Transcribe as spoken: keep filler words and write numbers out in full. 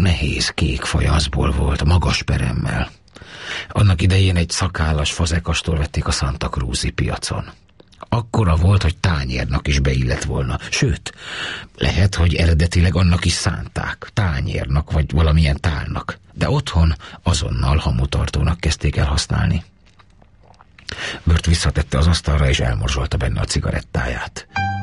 nehéz kék fajanszból volt, magas peremmel. Annak idején egy szakállas fazekastól vették a Santa Cruzi piacon. Akkora volt, hogy tányérnak is beillett volna. Sőt, lehet, hogy eredetileg annak is szánták, tányérnak vagy valamilyen tálnak. De otthon azonnal hamutartónak kezdték el használni. Burt visszatette az asztalra, és elmorzsolta benne a cigarettáját.